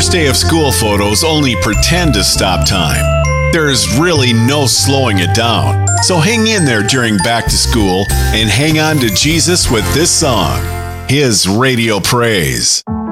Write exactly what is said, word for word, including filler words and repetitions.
first day of school photos only pretend to stop time. There's really no slowing it down. So hang in there during back to school and hang on to Jesus with this song, His Radio Praise.